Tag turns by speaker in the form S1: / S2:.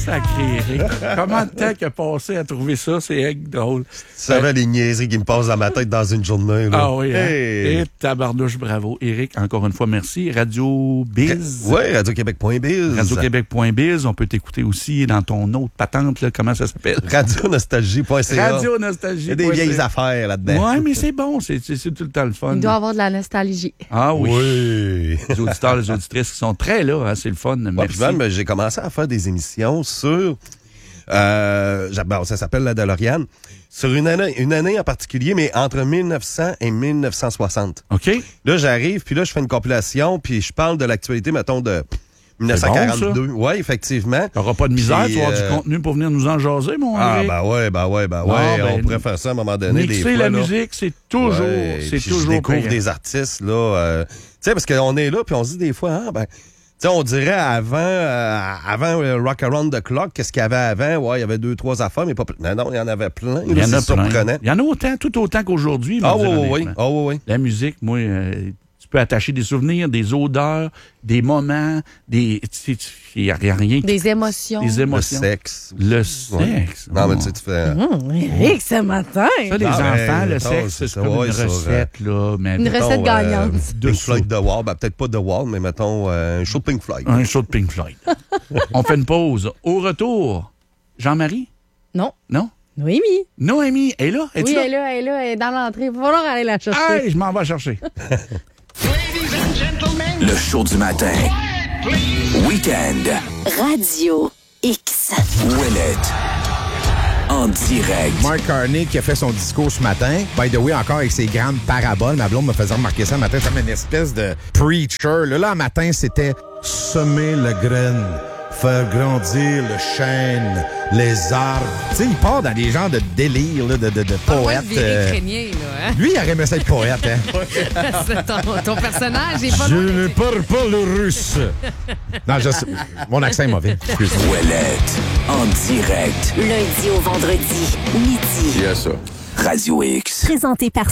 S1: Sacré Eric. Comment de temps qu'il a passé à trouver ça? C'est drôle.
S2: Tu savais les niaiseries qui me passent dans ma tête dans une journée. Là.
S1: Ah oui, hein?
S2: Hey.
S1: Et tabarnouche, bravo. Eric, encore une fois, merci. Radio Biz.
S2: Oui, radioquebec.biz.
S1: Radioquebec.biz. On peut t'écouter aussi dans ton autre patente, là. Comment ça s'appelle?
S2: Radionostalgie.ca.
S1: Radionostalgie.
S2: Il y a des vieilles affaires là-dedans.
S1: Oui, mais c'est bon. C'est tout le temps le fun.
S3: Il doit avoir de la nostalgie.
S1: Ah oui.
S2: Oui.
S1: Les auditeurs, les auditrices qui sont très là, hein, c'est le fun. Merci.
S2: Puis même, j'ai commencé à faire des émissions sur... ça s'appelle La DeLorean. Sur une année en particulier, mais entre 1900 et 1960.
S1: OK.
S2: Là, j'arrive, puis là, je fais une compilation, puis je parle de l'actualité, mettons, de 1942.
S1: Bon,
S2: oui, effectivement.
S1: T'auras pas de misère,
S2: Puis,
S1: tu vas avoir du contenu pour venir nous en jaser, mon Eric.
S2: On pourrait faire ça à un moment donné.
S1: Mixer
S2: des fois,
S1: la
S2: là.
S1: musique, c'est toujours,
S2: Ouais,
S1: c'est
S2: puis
S1: toujours
S2: je découvre
S1: payant.
S2: des artistes, là. Tu sais, parce qu'on est là, puis on se dit des fois, tu sais, on dirait avant Rock Around the Clock, qu'est-ce qu'il y avait avant? Ouais, il y avait 2-3 affaires, mais pas plus. Non, il y en avait plein.
S1: Il y en a
S2: c'est
S1: plein.
S2: surprenant.
S1: Il y en a autant, tout autant qu'aujourd'hui.
S2: Ah
S1: moi,
S2: oui,
S1: honnêtement.
S2: oui.
S1: La musique, moi, tu peux attacher des souvenirs, des odeurs, des moments, il n'y a rien.
S3: Des émotions.
S1: Des
S2: Le
S1: émotions.
S2: sexe.
S1: Le sexe.
S2: Non, mais tu sais, tu fais...
S3: Eric, ce matin.
S1: Ça, les
S2: Ah,
S1: enfants, le
S2: non,
S1: sexe,
S2: c'est
S1: c'est
S2: ça,
S1: comme
S2: ouais,
S1: une
S2: ça,
S1: recette, là. Mais
S3: Une
S1: mettons,
S3: recette gagnante.
S2: Pink Floyd The Wall, peut-être pas The Wall, mais mettons un show de Pink Floyd.
S1: un show de Pink Floyd. On fait une pause. Au retour, Jean-Marie?
S3: Non.
S1: Non?
S3: Noémie.
S1: Noémie, elle est là? Es-tu
S3: Oui,
S1: là?
S3: elle est là, elle est dans l'entrée. Il va falloir aller la chercher.
S1: Hey, je m'en vais chercher.
S4: Le show du matin. Week-end.
S5: Radio X.
S4: Ouellette. En direct.
S6: Mark Carney qui a fait son discours ce matin. By the way, encore avec ses grandes paraboles. Ma blonde me faisait remarquer ça le matin comme une espèce de preacher. Là, un matin, c'était semer la graine, faire grandir le chêne, les arbres. Tu sais, il part dans des genres de délire, là, de poète. Lui, il aurait aimé ça être poète, hein?
S3: ton personnage est pas
S6: Je ne parle pas le russe. Non, mon accent est mauvais. Excuse-moi.
S4: Ouellette. En direct.
S5: Lundi au vendredi, midi.
S4: Radio X.
S5: Présenté par